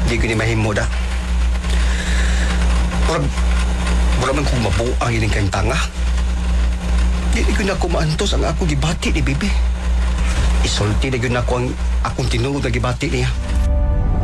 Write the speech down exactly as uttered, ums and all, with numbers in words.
Di ko ni mahimo da. Murag, murag man kong mabuo ang ining kayong tanga. Di ko na kumaantos ang ako gibati ni Bibi. Isulti na yun ako ang akong tinuod na gibati niya.